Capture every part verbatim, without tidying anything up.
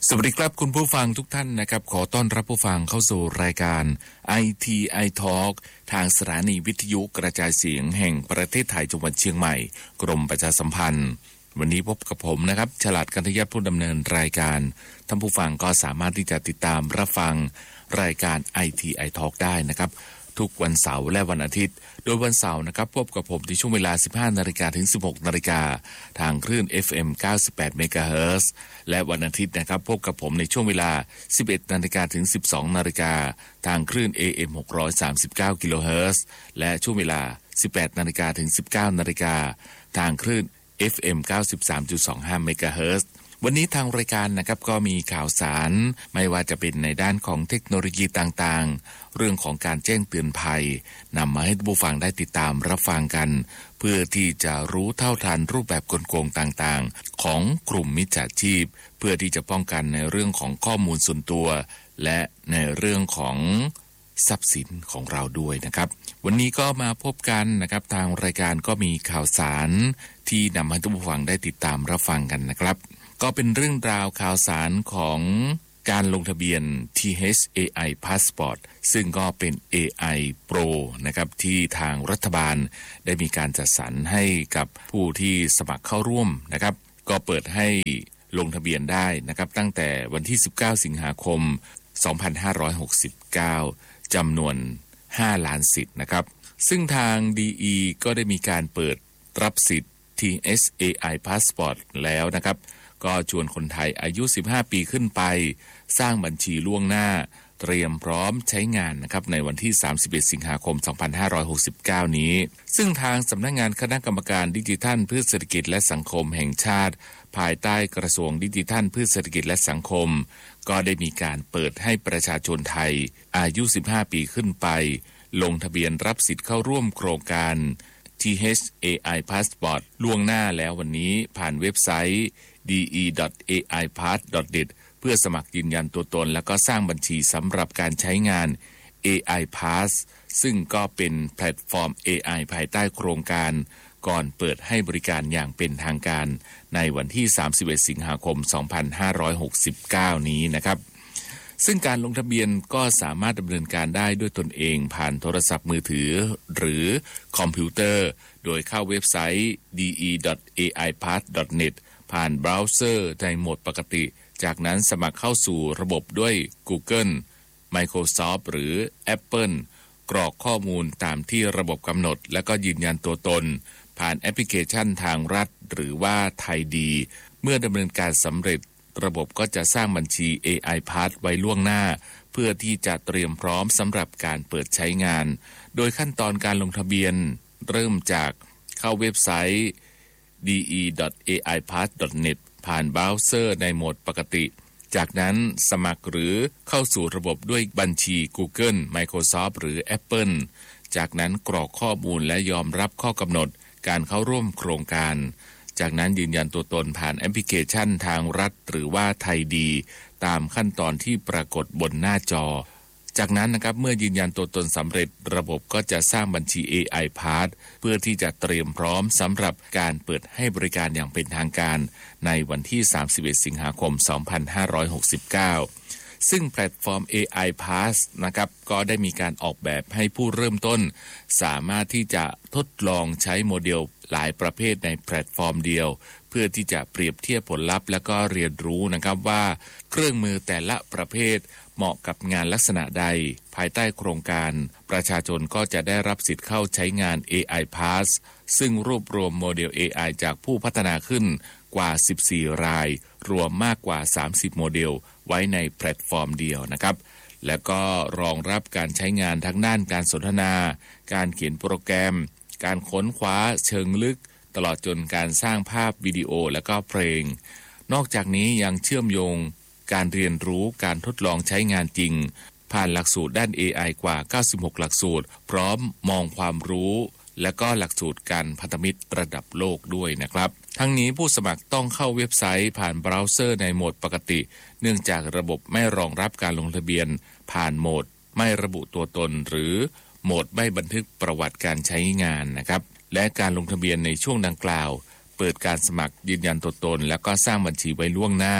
สวัสดีครับคุณผู้ฟังทุกท่านนะครับขอต้อนรับผู้ฟังเข้าสู่รายการ ไอ ที ไอ Talk ทางสถานีวิทยุกระจายเสียงแห่งประเทศไทยจังหวัดเชียงใหม่กรมประชาสัมพันธ์วันนี้พบกับผมนะครับฉลาดกันทยัตผู้ดำเนินรายการท่านผู้ฟังก็สามารถที่จะติดตามรับฟังรายการ ไอ ที ไอ Talk ได้นะครับทุกวันเสาร์และวันอาทิตย์โดยวันเสาร์นะครับพบกับผมในช่วงเวลา สิบห้านาฬิกา ถึง สิบหกนาฬิกา ทางคลื่น เอฟ เอ็ม เก้าสิบแปด เมกะเฮิรตซ์ และวันอาทิตย์นะครับพบกับผมในช่วงเวลา สิบเอ็ดนาฬิกา ถึง สิบสองนาฬิกา ทางคลื่น เอ เอ็ม หกร้อยสามสิบเก้า กิโลเฮิรตซ์ และช่วงเวลา สิบแปดนาฬิกา ถึง สิบเก้านาฬิกา ทางคลื่น เอฟ เอ็ม เก้าสิบสามจุดสองห้า เมกะเฮิรตซ์ วันนี้ทางรายการนะครับก็มีข่าวสารไม่ว่าจะเป็นในด้านของเทคโนโลยีต่างๆเรื่องของการแจ้งเตือนภัยนำมาให้ผู้ฟังได้ติดตามรับฟังกันเพื่อที่จะรู้เท่าทันรูปแบบกลโกงต่างๆของกลุ่มมิจฉาชีพเพื่อที่จะป้องกันในเรื่องของข้อมูลส่วนตัวและในเรื่องของทรัพย์สินของเราด้วยนะครับวันนี้ก็มาพบกันนะครับทางรายการก็มีข่าวสารที่นำให้ผู้ฟังได้ติดตามรับฟังกันนะครับก็เป็นเรื่องราวข่าวสารของการลงทะเบียน ที เอช เอ ไอ Passport ซึ่งก็เป็น เอ ไอ Pro นะครับที่ทางรัฐบาลได้มีการจัดสรรให้กับผู้ที่สมัครเข้าร่วมนะครับก็เปิดให้ลงทะเบียนได้นะครับตั้งแต่วันที่สิบเก้าสิงหาคมสองพันห้าร้อยหกสิบเก้าจำนวนห้าล้านสิทธิ์นะครับซึ่งทาง ดี อี ก็ได้มีการเปิดรับสิทธิ์ ที เอช เอ ไอ Passport แล้วนะครับก็ชวนคนไทยอายุสิบห้าปีขึ้นไปสร้างบัญชีล่วงหน้าเตรียมพร้อมใช้งานนะครับในวันที่สามสิบเอ็ดสิงหาคมสองพันห้าร้อยหกสิบเก้านี้ซึ่งทางสำนักงานคณะกรรมการดิจิทัลเพื่อเศรษฐกิจและสังคมแห่งชาติภายใต้กระทรวงดิจิทัลเพื่อเศรษฐกิจและสังคมก็ได้มีการเปิดให้ประชาชนไทยอายุสิบห้าปีขึ้นไปลงทะเบียนรับสิทธิ์เข้าร่วมโครงการ ที เอช เอ ไอ Passport ล่วงหน้าแล้ววันนี้ผ่านเว็บไซต์ ดี อี ดอท เอ ไอ พาส ดอท เน็ต เพื่อสมัครยืนยันตัวตนแล้วก็สร้างบัญชีสำหรับการใช้งาน เอ ไอ Pass ซึ่งก็เป็นแพลตฟอร์ม เอ ไอ ภายใต้โครงการก่อนเปิดให้บริการอย่างเป็นทางการในวันที่สามสิบเอ็ดสิงหาคมสองพันห้าร้อยหกสิบเก้านี้นะครับซึ่งการลงทะเบียนก็สามารถดำเนินการได้ด้วยตนเองผ่านโทรศัพท์มือถือหรือคอมพิวเตอร์โดยเข้าเว็บไซต์ ดี อี ดอท เอ ไอ พาส ดอท เน็ต ผ่านเบราว์เซอร์ในโหมดปกติจากนั้นสมัครเข้าสู่ระบบด้วย Google Microsoft หรือ Apple กรอกข้อมูลตามที่ระบบกำหนดแล้วก็ยืนยันตัวตนผ่านแอปพลิเคชันทางรัฐหรือว่าไทยดีเมื่อดำเนินการสำเร็จระบบก็จะสร้างบัญชี เอ ไอ Pass ไว้ล่วงหน้าเพื่อที่จะเตรียมพร้อมสำหรับการเปิดใช้งานโดยขั้นตอนการลงทะเบียนเริ่มจากเข้าเว็บไซต์ ดี อี ดอท เอ ไอ พาส ดอท เน็ต ผ่านเบราว์เซอร์ในโหมดปกติจากนั้นสมัครหรือเข้าสู่ระบบด้วยบัญชี Google Microsoft หรือ Apple จากนั้นกรอกข้อมูลและยอมรับข้อกำหนดการเข้าร่วมโครงการจากนั้นยืนยันตัวตนผ่านแอปพลิเคชันทางรัฐหรือว่าไทยดีตามขั้นตอนที่ปรากฏบนหน้าจอจากนั้นนะครับเมื่อยืนยันตัวตนสำเร็จระบบก็จะสร้างบัญชี เอ ไอ Pass เพื่อที่จะเตรียมพร้อมสำหรับการเปิดให้บริการอย่างเป็นทางการในวันที่สามสิบเอ็ดสิงหาคมสองพันห้าร้อยหกสิบเก้าซึ่งแพลตฟอร์ม เอ ไอ Pass นะครับก็ได้มีการออกแบบให้ผู้เริ่มต้นสามารถที่จะทดลองใช้โมเดลหลายประเภทในแพลตฟอร์มเดียวเพื่อที่จะเปรียบเทียบผลลัพธ์และก็เรียนรู้นะครับว่าเครื่องมือแต่ละประเภทเหมาะกับงานลักษณะใดภายใต้โครงการประชาชนก็จะได้รับสิทธิ์เข้าใช้งาน เอ ไอ Pass ซึ่งรวบรวมโมเดล เอ ไอ จากผู้พัฒนาขึ้นกว่าสิบสี่รายรวมมากกว่าสามสิบโมเดลไว้ในแพลตฟอร์มเดียวนะครับและก็รองรับการใช้งานทั้งด้านการสนทนาการเขียนโปรแกรมการค้นคว้าเชิงลึกตลอดจนการสร้างภาพวิดีโอและก็เพลงนอกจากนี้ยังเชื่อมโยงการเรียนรู้การทดลองใช้งานจริงผ่านหลักสูตรด้าน เอ ไอ กว่าเก้าสิบหกหลักสูตรพร้อมมองความรู้และก็หลักสูตรการพันธมิตรระดับโลกด้วยนะครับทั้งนี้ผู้สมัครต้องเข้าเว็บไซต์ผ่านเบราว์เซอร์ในโหมดปกติเนื่องจากระบบไม่รองรับการลงทะเบียนผ่านโหมดไม่ระบุตัวตนหรือโหมดไม่บันทึกประวัติการใช้งานนะครับและการลงทะเบียนในช่วงดังกล่าวเปิดการสมัครยืนยันตัวตนแล้วก็สร้างบัญชีไว้ล่วงหน้า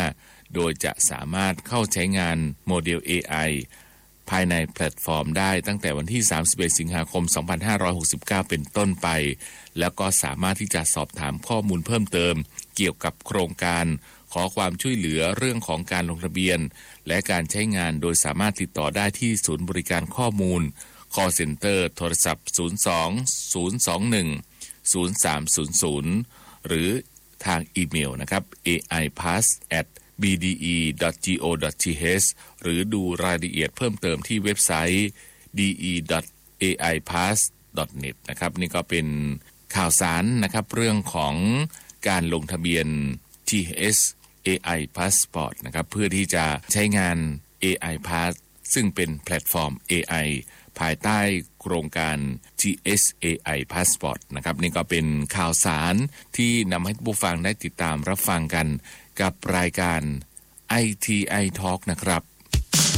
โดยจะสามารถเข้าใช้งานโมเดล เอ ไอ ภายในแพลตฟอร์มได้ตั้งแต่วันที่สามสิบเอ็ดสิงหาคมสองพันห้าร้อยหกสิบเก้าเป็นต้นไปแล้วก็สามารถที่จะสอบถามข้อมูลเพิ่มเติมเกี่ยวกับโครงการขอความช่วยเหลือเรื่องของการลงทะเบียนและการใช้งานโดยสามารถติดต่อได้ที่ศูนย์บริการข้อมูล Call Center โทรศัพท์ศูนย์ สอง ศูนย์ สอง หนึ่ง ศูนย์ สาม ศูนย์ ศูนย์หรือทางอีเมลนะครับ เอ ไอ พี เอ เอส แอท บี ดี อี ดอท จี โอ ดอท ที เอช หรือดูรายละเอียดเพิ่มเติมที่เว็บไซต์ ดี อี ดอท เอ ไอ พี เอ เอส ดอท เน็ต นะครับนี่ก็เป็นข่าวสารนะครับเรื่องของการลงทะเบียน ที เอส เอ ไอ Passport นะครับเพื่อที่จะใช้งาน เอ ไอ Pass ซึ่งเป็นแพลตฟอร์ม เอ ไอ ภายใต้โครงการ ที เอส เอ ไอ Passport นะครับนี่ก็เป็นข่าวสารที่นำให้ผู้ฟังได้ติดตามรับฟังกันกับรายการ ไอ ที ไอ Talk นะครับ